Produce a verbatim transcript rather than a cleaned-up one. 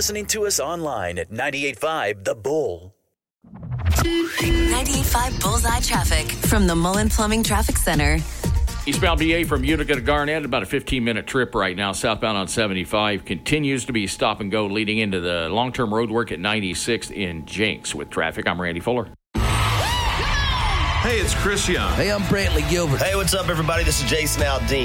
listening to us online at ninety-eight point five The Bull. ninety-eight point five Bullseye Traffic from the Mullen Plumbing Traffic Center. Eastbound B A from Utica to Garnett, about a fifteen-minute trip right now. Southbound on seventy-five continues to be stop and go leading into the long-term road work at ninety-sixth in Jenks. With traffic, I'm Randy Fuller. Hey, it's Chris Young. Hey, I'm Brantley Gilbert. Hey, what's up, everybody? This is Jason Aldean.